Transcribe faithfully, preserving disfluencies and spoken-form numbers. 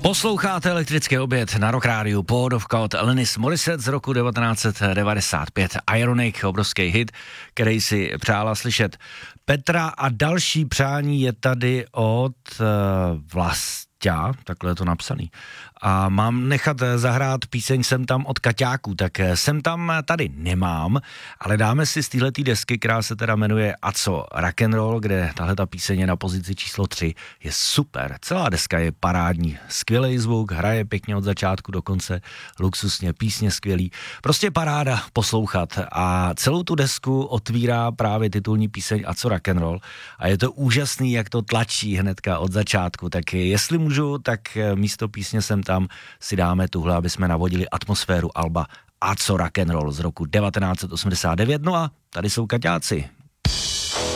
Posloucháte Elektrický oběd na Rock Rádiu, pohodovka od Alanis Morissette z roku devatenáct set devadesát pět. Ironic, obrovský hit, který si přála slyšet Petra, a další přání je tady od uh, Vlastia, takhle je to napsaný. A mám nechat zahrát píseň Sem tam od Kaťáků, tak Sem tam tady nemám, ale dáme si z téhletý desky, která se teda jmenuje A co rock'n'roll, kde tahle ta píseň je na pozici číslo tři, je super. Celá deska je parádní, skvělý zvuk, hraje pěkně od začátku do konce, luxusně, písně skvělý, prostě paráda poslouchat, a celou tu desku otvírá právě titulní píseň A co rock'n'roll a je to úžasný, jak to tlačí hnedka od začátku, tak jestli můžu, tak místo písně Sem tam si dáme tuhle, aby jsme navodili atmosféru alba A co rock'n'roll z roku devatenáct set osmdesát devět. No a tady jsou Kaťáci.